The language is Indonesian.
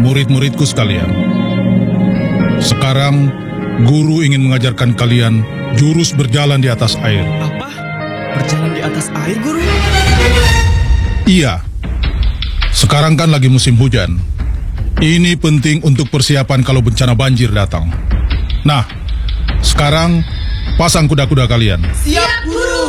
Murid-muridku sekalian, sekarang guru ingin mengajarkan kalian jurus berjalan di atas air. Apa? Berjalan di atas air, Guru? Iya, sekarang kan lagi musim hujan. Ini penting untuk persiapan kalau bencana banjir datang. Nah, sekarang pasang kuda-kuda kalian. Siap, Guru!